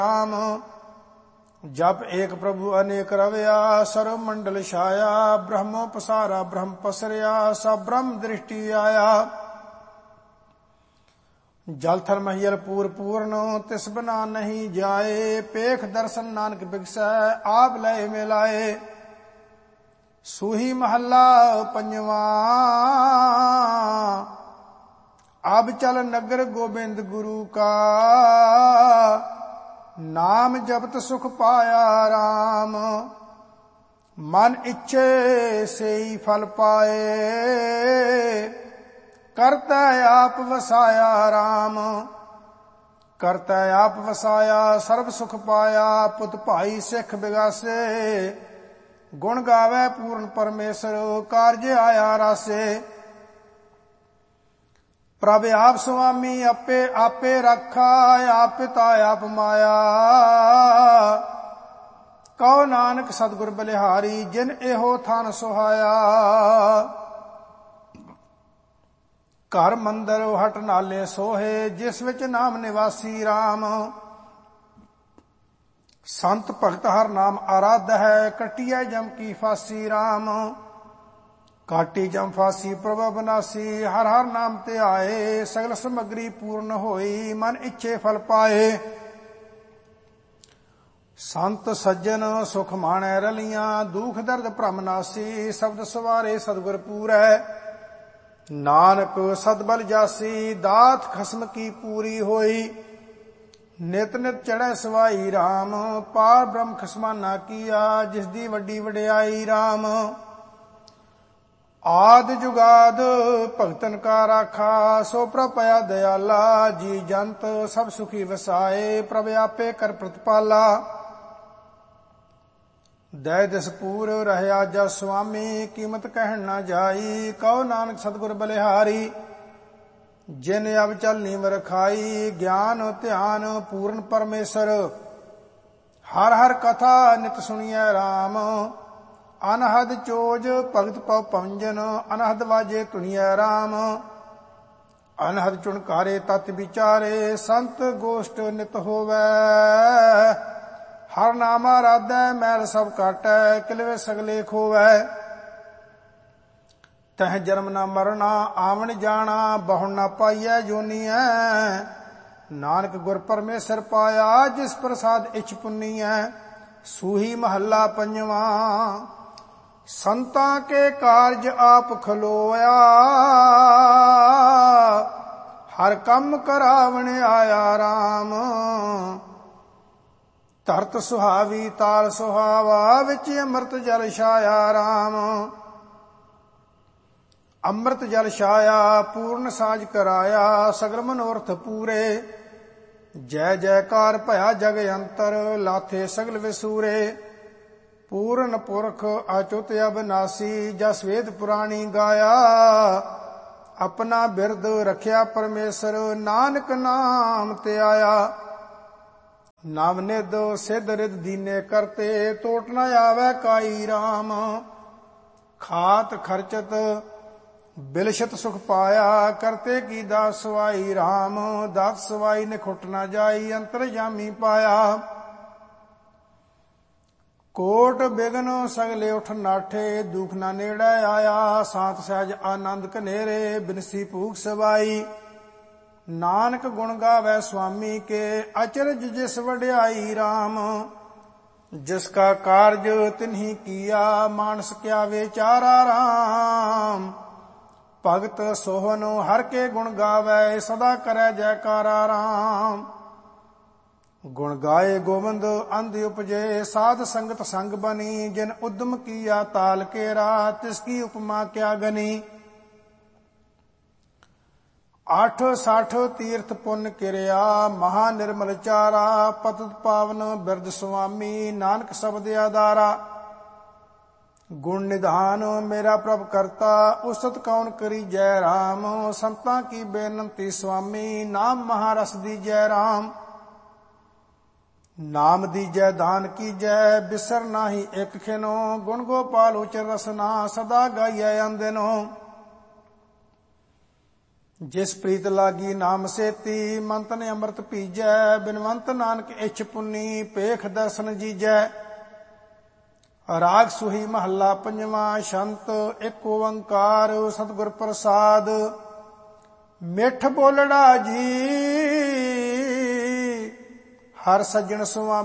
राम। जप एक प्रभु अनेक रवया, सर्व मंडल छाया। ब्रह्मो पसारा ब्रह्म पसरया, सब ब्रह्म दृष्टि आया। जल थल महियल पूर पूर्ण, तिस बिना नहीं जाए। पेख दर्शन नानक बिगसै, आप लय मिलाए। सूही महला पंजवा, अब चल नगर गोबिंद गुरु का। नाम जपत सुख पाया राम। मन इच्छे से ही फल पाए, करता आप वसाया राम। करता आप वसाया, सर्व सुख पाया। पुत भाई सिख बिगासे, गुण गावे पूर्ण परमेश्वर। कार्य आया रासे, प्रभ आप स्वामी आपे आपे रखा। आप पिता आप माया, कहो नानक सतगुर बलिहारी। जिन एहो थान सुहाया। घर मंदिर हट नाले सोहे, जिस विच नाम निवासी राम। संत भगत हर नाम आराध है, कटिया जम की फांसी राम। काटी जम फांसी प्रभ बनासी, हर हर नाम ते आए। सगल समग्री पूर्ण होई, मन इच्छे फल पाए। संत सज्जन सुख माणै रलियां, दुख दर्द भ्रम नासी। शब्द सवारे सतगुर पूरै, नानक सतबल जासी। दात खसम की पूरी होई, नित नित चढ़ै सवाई राम। पार ब्रह्म खसमाना किया, जिस दी वड्डी वड्याई राम। आद जुगाद भगतन का राखा, सो प्रभ पया दयाला। जी जंत सब सुखी वसाए, प्रभ आपे कर प्रतिपाला। दय दिस पूर रहया जस स्वामी, कीमत कहन न जाई। कहो नानक सतगुर बलिहारी, जिन अब चल नीव रखाई। ज्ञान ध्यान पूर्ण परमेश्वर, हर हर कथा नित सुनिए राम। अनहद चोज भगत पव पंजन, अनहद वाजे तुनिया राम। अनहद चुनकारे तत् विचारे, संत गोष्ठ नित होवै। हर नामा राधै मैल सब काटै, किलवे सगले खोवै। तह जन्म न मरना आवन जाना, बहु न पाइयै जोनियै। नानक गुर परमेश्वर पाया, जिस प्रसाद इछ पुनियै। सूही महला पंजवा, संतां के कारज आप खलोया। हर कम करावण आया राम। धरत सुहावी ताल सुहावा, विच अमृत जल छाया राम। अमृत जल छाया पूर्ण साज कराया, सगल मनोरथ पूरे। जय जयकार भया जग अंतर, लाथे सगल विसूरे। पूर्ण पुरख अचुत अविनाशी, जस वेद पुराणी गाया। अपना बिरद रखिया परमेश्वर, नानक नाम ते आया। नाम निध सिद्ध रिद दीने करते, टोट न आवे काई राम। खात खर्चत बिलशत सुख पाया, करते की दास सवाई राम। दास सवाई ने खुट न जाई, अंतरजामी पाया। कोट बिघन सगले उठ नाठे, दुख ना नेड़े आया। सात सहज आनंद कनेरे, बिनसी भूख सवाई। नानक गुण गावै स्वामी के, अचरज जिस वड्याई राम। जिसका कारज तिन्ही किया, मानस क्या विचारा राम। भगत सोहन हर के गुण गावै, सदा करै जयकारा राम। गुण गाए गोविंद अंध उपजे, साध संगत संग बनी। जिन उद्यम किया ताल केरा, तिसकी उपमा क्या गनी। 8 60 तीर्थ पुण्य किरिया, महा निर्मल चारा। पतित पावन बिरद स्वामी, नानक शब्द आधारा। गुण निधान मेरा प्रभ करता, उसत कौन करी जय राम। संतां की बेनंती स्वामी, नाम महारस दी जय राम। नाम दी जय दान की जय, बिसर नाही एक खिनो। गुण गोपाल उचर रसना, सदा गाइए अंदिनो। ਜਿਸ ਪ੍ਰੀਤ ਲਾਗੀ ਨਾਮ ਸੇਤੀ, ਮੰਤ ਨੇ ਅੰਮ੍ਰਿਤ ਪੀਜੈ, ਬਿਨਵੰਤ ਨਾਨਕ ਇੱਛ ਪੁੰਨੀ, ਪੇਖ ਦਰਸ਼ਨ ਜੀਜੈ। ਰਾਗ ਸੁਹੀ ਮਹੱਲਾ ਪੰਜਵਾਂ। ਸ਼ੰਤ ਇੱਕ ਓੰਕਾਰ ਸਤਿਗੁਰ ਪ੍ਰਸਾਦ। ਮਿੱਠ ਬੋਲੜਾ ਜੀ ਹਰ ਸੱਜਣ ਸੁਆ